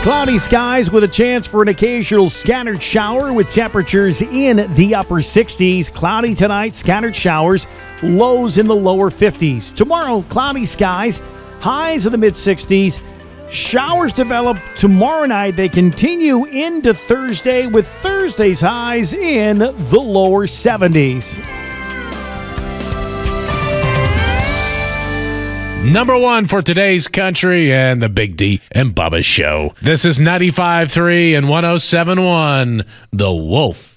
Cloudy skies with a chance for an occasional scattered shower with temperatures in the upper 60s. Cloudy tonight, scattered showers, lows in the lower 50s. Tomorrow, cloudy skies, highs in the mid-60s. Showers develop tomorrow night. They continue into Thursday with Thursday's highs in the lower 70s. Number one for today's country and the Big D and Bubba Show. This is 95.3 and 107.1, The Wolf.